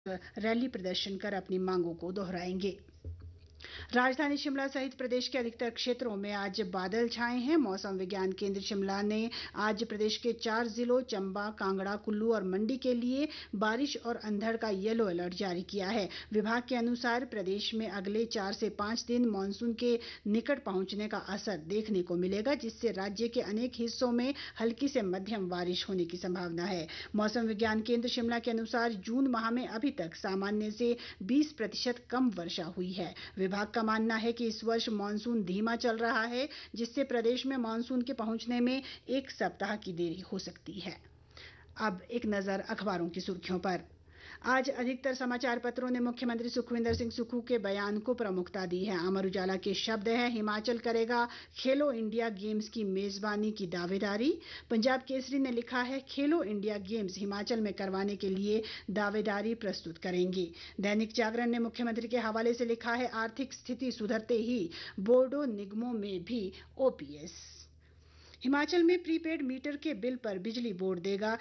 Rally प्रदर्शन कर अपनी मांगों को दोहराएंगे। राजधानी शिमला सहित प्रदेश के अधिकतर क्षेत्रों में आज बादल छाए हैं। मौसम विज्ञान केंद्र शिमला ने आज प्रदेश के 4 जिलों चंबा, कांगड़ा, कुल्लू और मंडी के लिए बारिश और अंधड़ का येलो अलर्ट जारी किया है। विभाग के अनुसार प्रदेश में अगले 4 से 5 दिन मानसून के निकट पहुंचने का असर देखने को मिलेगा, जिससे राज्य के अनेक हिस्सों में हल्की से मध्यम बारिश होने की संभावना है। मौसम विज्ञान केंद्र शिमला के अनुसार जून माह में अभी तक सामान्य से 20% कम वर्षा हुई है। विभाग का मानना है कि इस वर्ष मानसून धीमा चल रहा है, जिससे प्रदेश में मानसून के पहुंचने में 1 सप्ताह की देरी हो सकती है। अब एक नजर अखबारों की सुर्खियों पर। आज अधिकतर समाचार पत्रों ने मुख्यमंत्री सुखविंदर सिंह सुक्खू के बयान को प्रमुखता दी है। अमर उजाला के शब्द हैं, हिमाचल करेगा खेलो इंडिया गेम्स की मेजबानी की दावेदारी। पंजाब केसरी ने लिखा है, खेलो इंडिया गेम्स हिमाचल में करवाने के लिए दावेदारी प्रस्तुत करेंगे। दैनिक जागरण ने मुख्यमंत्री के हवाले से लिखा है, आर्थिक स्थिति सुधरते ही बोर्डो निगमों में भी ओपीएस। हिमाचल में प्रीपेड मीटर के बिल पर बिजली बोर्ड देगा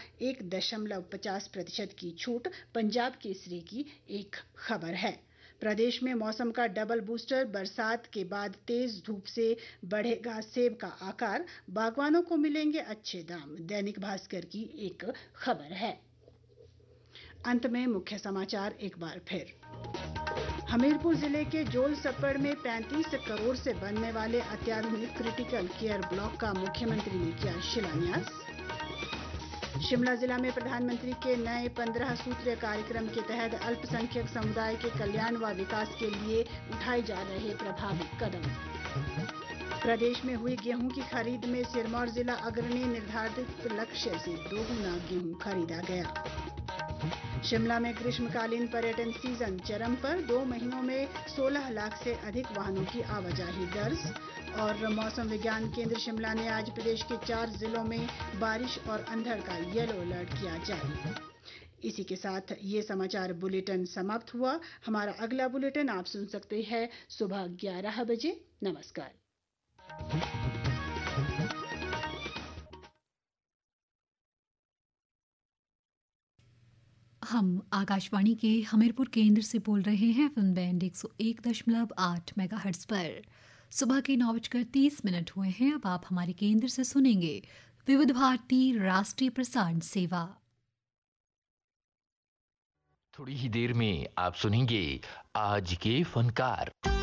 1.50% की छूट। पंजाब केसरी की एक खबर है। प्रदेश में मौसम का डबल बूस्टर, बरसात के बाद तेज धूप से बढ़ेगा सेब का आकार, बागवानों को मिलेंगे अच्छे दाम। दैनिक भास्कर की एक खबर है। अंत में मुख्य समाचार एक बार फिर। हमीरपुर जिले के जोल सप्पड़ में 35 करोड़ से बनने वाले अत्याधुनिक क्रिटिकल केयर ब्लॉक का मुख्यमंत्री ने किया शिलान्यास। शिमला जिला में प्रधानमंत्री के नए 15 सूत्रीय कार्यक्रम के तहत अल्पसंख्यक समुदाय के कल्याण व विकास के लिए उठाए जा रहे प्रभावी कदम। प्रदेश में हुई गेहूं की खरीद में सिरमौर जिला अग्रणी, निर्धारित लक्ष्य से 2 गुना गेहूं खरीदा गया। शिमला में ग्रीष्मकालीन पर्यटन सीजन चरम पर, 2 महीनों में 16 लाख से अधिक वाहनों की आवाजाही दर्ज। और मौसम विज्ञान केंद्र शिमला ने आज प्रदेश के 4 जिलों में बारिश और अंधड़ का येलो अलर्ट किया जारी। इसी के साथ ये समाचार बुलेटिन समाप्त हुआ। हमारा अगला बुलेटिन आप सुन सकते हैं सुबह 11 बजे। नमस्कार। हम आकाशवाणी के हमीरपुर केंद्र से बोल रहे हैं फिल्म बैंड 101.8 मेगाहर्ट्ज पर। सुबह के 9:30 हुए हैं। अब आप हमारे केंद्र से सुनेंगे विविध भारती राष्ट्रीय प्रसारण सेवा। थोड़ी ही देर में आप सुनेंगे आज के फनकार।